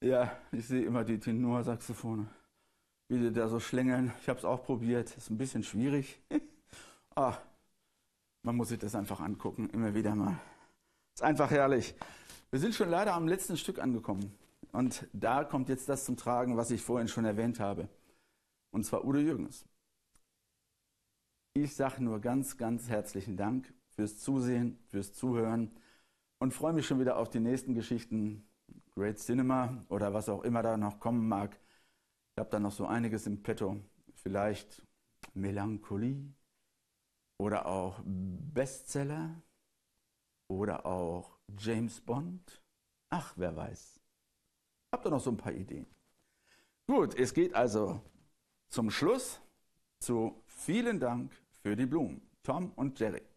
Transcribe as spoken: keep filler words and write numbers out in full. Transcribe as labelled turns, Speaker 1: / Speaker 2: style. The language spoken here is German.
Speaker 1: Ja, ich sehe immer die Tenorsaxophone, wie die da so schlängeln. Ich habe es auch probiert, ist ein bisschen schwierig. Ah, man muss sich das einfach angucken, immer wieder mal. Ist einfach herrlich. Wir sind schon leider am letzten Stück angekommen. Und da kommt jetzt das zum Tragen, was ich vorhin schon erwähnt habe. Und zwar Udo Jürgens. Ich sage nur ganz, ganz herzlichen Dank fürs Zusehen, fürs Zuhören und freue mich schon wieder auf die nächsten Geschichten. Great Cinema oder was auch immer da noch kommen mag. Ich habe da noch so einiges im Petto. Vielleicht Melancholie oder auch Bestseller oder auch James Bond. Ach, wer weiß. Habt ihr noch so ein paar Ideen? Gut, es geht also zum Schluss zu vielen Dank für die Blumen, Tom und Jerry.